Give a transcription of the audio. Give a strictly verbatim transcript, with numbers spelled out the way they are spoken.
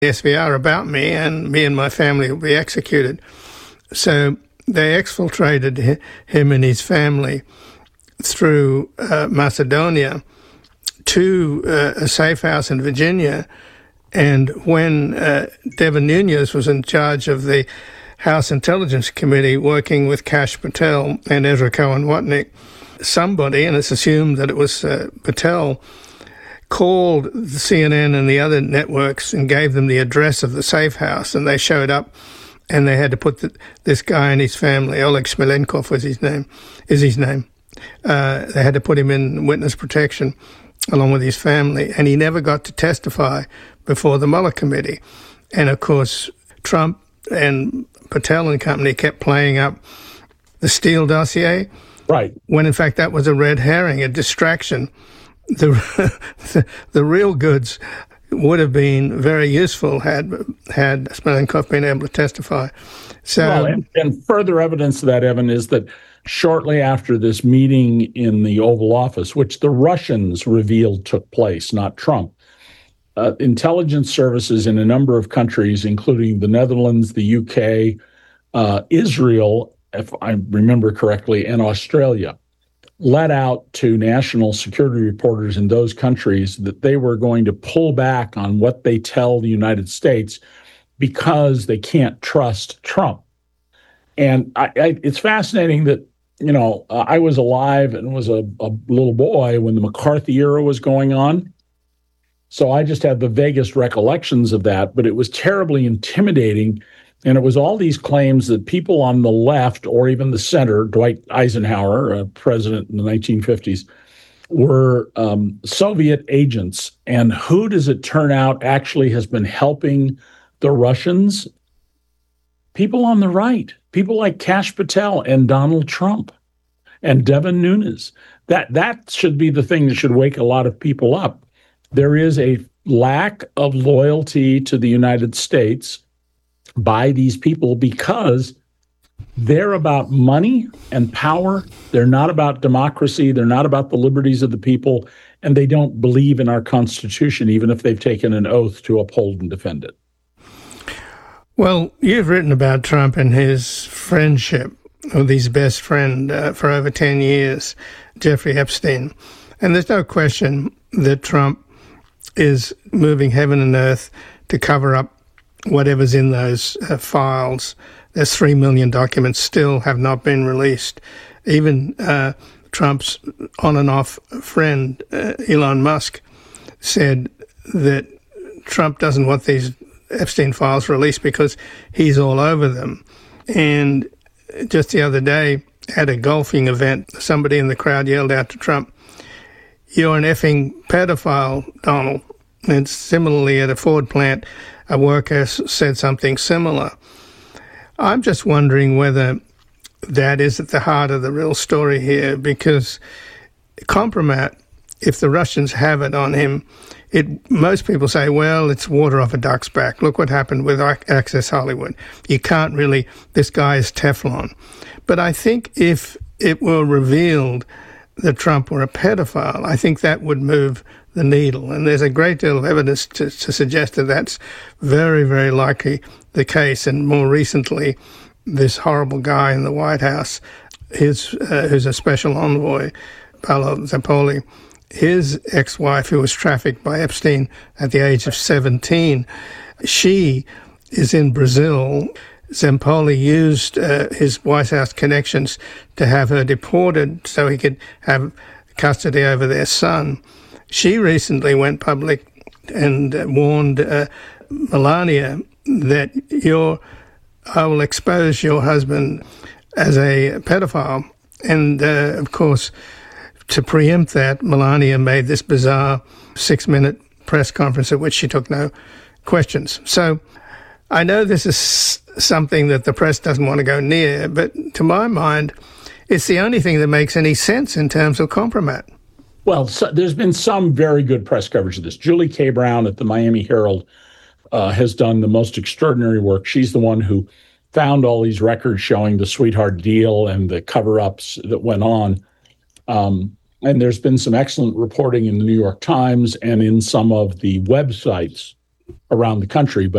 S V R about me, and me and my family will be executed. So they exfiltrated him and his family through uh, Macedonia to uh, a safe house in Virginia. And when uh, Devin Nunes was in charge of the House Intelligence Committee working with Kash Patel and Ezra Cohen Watnick, somebody, and it's assumed that it was uh, Patel, called the C N N and the other networks and gave them the address of the safe house, and they showed up and they had to put the, this guy and his family, Oleg Smolenkov was his name, is his name. Uh, they had to put him in witness protection along with his family, and he never got to testify before the Mueller committee. And of course, Trump and Patel and company kept playing up the Steele dossier. Right. When in fact that was a red herring, a distraction. The, the, the real goods would have been very useful had had Smolenkov been able to testify. So, well, and, and further evidence of that, Evan, is that shortly after this meeting in the Oval Office, which the Russians revealed took place, not Trump, uh, intelligence services in a number of countries, including the Netherlands, the U K, uh, Israel, if I remember correctly, and Australia, let out to national security reporters in those countries that they were going to pull back on what they tell the United States because they can't trust Trump. And I, I, it's fascinating that, you know, uh, I was alive and was a, a little boy when the McCarthy era was going on. So I just have the vaguest recollections of that, but it was terribly intimidating. And it was all these claims that people on the left or even the center, Dwight Eisenhower, a president in the nineteen fifties, were um, Soviet agents. And who does it turn out actually has been helping the Russians? People on the right, people like Kash Patel and Donald Trump and Devin Nunes. That, that should be the thing that should wake a lot of people up. There is a lack of loyalty to the United States by these people because they're about money and power. They're not about democracy. They're not about the liberties of the people. And they don't believe in our Constitution, even if they've taken an oath to uphold and defend it. Well, you've written about Trump and his friendship with his best friend uh, for over ten years, Jeffrey Epstein. And there's no question that Trump is moving heaven and earth to cover up whatever's in those uh, files. There's three million documents still have not been released. Even uh, Trump's on and off friend, uh, Elon Musk, said that Trump doesn't want these Epstein files released because he's all over them. And just the other day at a golfing event, somebody in the crowd yelled out to Trump, "You're an effing pedophile, Donald." And similarly at a Ford plant, a worker said something similar. I'm just wondering whether that is at the heart of the real story here, because Compromat, if the Russians have it on him, it most people say, well, it's water off a duck's back. Look what happened with Access Hollywood. You can't really, this guy is Teflon. But I think if it were revealed that Trump were a pedophile, I think that would move the needle. And there's a great deal of evidence to, to suggest that that's very, very likely the case. And more recently, this horrible guy in the White House, his, uh, who's a special envoy, Paolo Zappoli, his ex-wife, who was trafficked by Epstein at the age of seventeen, she is in Brazil. Zappoli used uh, his White House connections to have her deported so he could have custody over their son. She recently went public and uh, warned uh, Melania that you're, I will expose your husband as a pedophile. And, uh, of course, to preempt that, Melania made this bizarre six-minute press conference at which she took no questions. So I know this is something that the press doesn't want to go near, but to my mind, it's the only thing that makes any sense in terms of Compromat. Well, so there's been some very good press coverage of this. Julie K. Brown at the Miami Herald uh, has done the most extraordinary work. She's the one who found all these records showing the sweetheart deal and the cover-ups that went on. Um, and there's been some excellent reporting in the New York Times and in some of the websites around the country. But